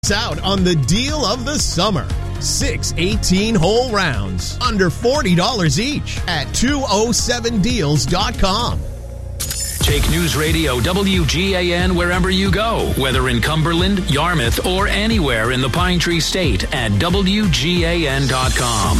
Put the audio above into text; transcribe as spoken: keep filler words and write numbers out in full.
Out on the deal of the summer. Six eighteen-hole rounds, under forty dollars each at two oh seven deals dot com. Take News Radio W G A N wherever you go, whether in Cumberland, Yarmouth, or anywhere in the Pine Tree State at W G A N dot com.